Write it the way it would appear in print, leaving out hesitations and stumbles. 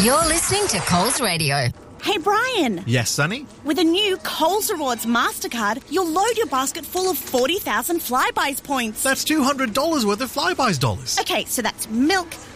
You're listening to Coles Radio. Hey, Brian. Yes, Sonny? With a new Coles Rewards MasterCard, you'll load your basket full of 40,000 Flybuys points. That's $200 worth of Flybuys dollars. Okay, so that's milk,